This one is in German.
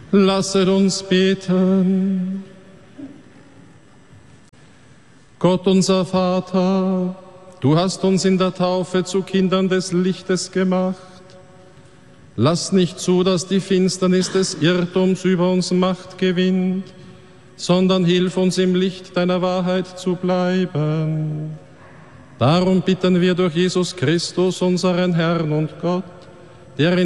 Lasset uns beten. Gott unser Vater, du hast uns in der Taufe zu Kindern des Lichtes gemacht. Lass nicht zu, dass die Finsternis des Irrtums über uns Macht gewinnt, sondern hilf uns im Licht deiner Wahrheit zu bleiben. Darum bitten wir durch Jesus Christus, unseren Herrn und Gott, der